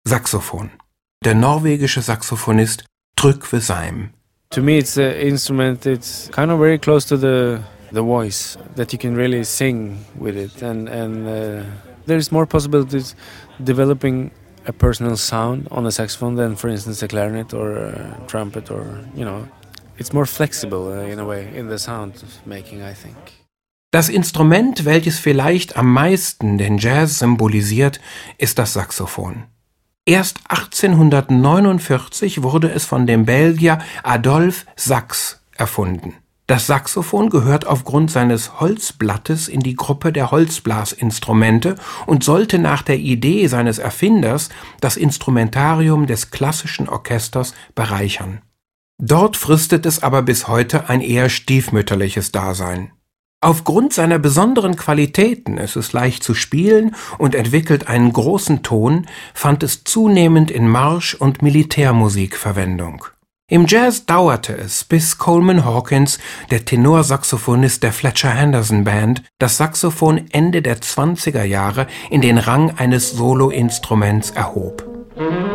Saxophon. Der norwegische Saxophonist Trygve Seim. To me, it's an instrument. It's kind of very close to the voice that you can really sing with it, and there's more possibilities developing a personal sound on a saxophone than, for instance, a clarinet or a trumpet, or it's more flexible in a way in the sound making, I think. Das Instrument, welches vielleicht am meisten den Jazz symbolisiert, ist das Saxophon. Erst 1849 wurde es von dem Belgier Adolphe Sax erfunden. Das Saxophon gehört aufgrund seines Holzblattes in die Gruppe der Holzblasinstrumente und sollte nach der Idee seines Erfinders das Instrumentarium des klassischen Orchesters bereichern. Dort fristet es aber bis heute ein eher stiefmütterliches Dasein. Aufgrund seiner besonderen Qualitäten, es ist leicht zu spielen und entwickelt einen großen Ton, fand es zunehmend in Marsch- und Militärmusik Verwendung. Im Jazz dauerte es, bis Coleman Hawkins, der Tenorsaxophonist der Fletcher Henderson Band, das Saxophon Ende der 20er Jahre in den Rang eines Soloinstruments erhob.